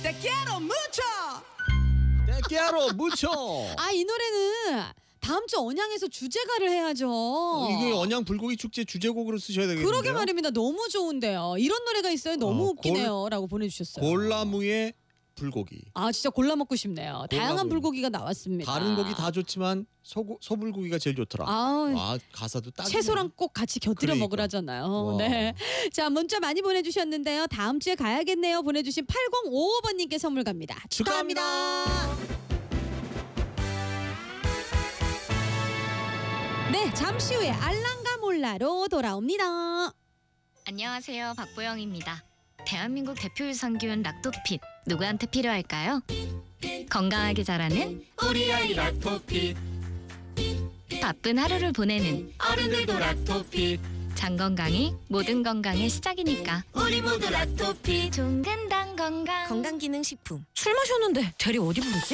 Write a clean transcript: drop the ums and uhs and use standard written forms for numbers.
Te quiero mucho. Te 무쳐. 아, 이 노래는 다음 주 언양에서 주제가를 해야죠. 이게 언양 불고기 축제 주제곡으로 쓰셔야 되겠는데요. 그러게 말입니다. 너무 좋은데요. 이런 노래가 있어요. 너무 웃기네요라고 보내주셨어요. 골나무의 불고기. 아, 진짜 골라 먹고 싶네요. 다양한 불고기가 나왔습니다. 다른 고기 다 좋지만 소불고기가 제일 좋더라. 아, 가사도 딱. 채소랑 꼭 같이 곁들여 그러니까. 먹으라잖아요. 네. 자, 문자 많이 보내주셨는데요. 다음 주에 가야겠네요. 보내주신 8055번님께 선물 갑니다. 축하합니다. 네, 잠시 후에 알랑가 몰라로 돌아옵니다. 안녕하세요, 박보영입니다. 대한민국 대표 유산균 락토핏 누구한테 필요할까요? 건강하게 자라는 우리 아이 락토핏 바쁜 하루를 보내는 어른들도 락토핏 장 건강이 모든 건강의 시작이니까 우리 모두 락토핏 종근당 건강 건강기능식품. 술 마셨는데 대리 어디 부르지?